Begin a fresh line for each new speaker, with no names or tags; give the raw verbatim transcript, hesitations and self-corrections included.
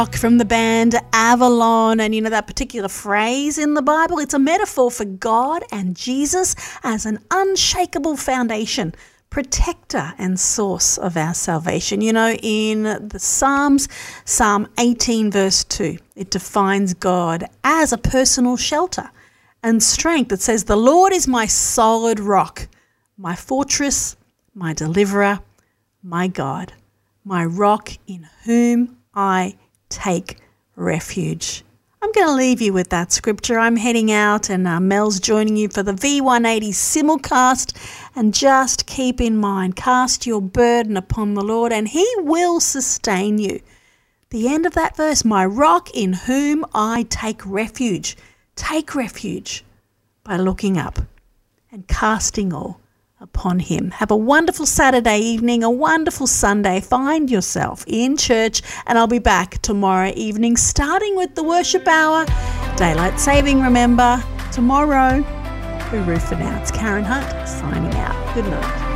From the band Avalon, and you know that particular phrase in the Bible, it's a metaphor for God and Jesus as an unshakable foundation, protector and source of our salvation. You know, in the Psalms, Psalm eighteen verse two, it defines God as a personal shelter and strength. It says, "The Lord is my solid rock, my fortress, my deliverer, my God, my rock in whom I take refuge." I'm going to leave you with that scripture. I'm heading out, and uh, Mel's joining you for the V one eighty simulcast. And just keep in mind, cast your burden upon the Lord and he will sustain you. The end of that verse, my rock in whom I take refuge. Take refuge by looking up and casting all upon him. Have a wonderful Saturday evening, a wonderful Sunday. Find yourself in church, and I'll be back tomorrow evening, starting with the worship hour. Daylight saving, remember, tomorrow. We're for now. It's Karen Hunt signing out. Good night.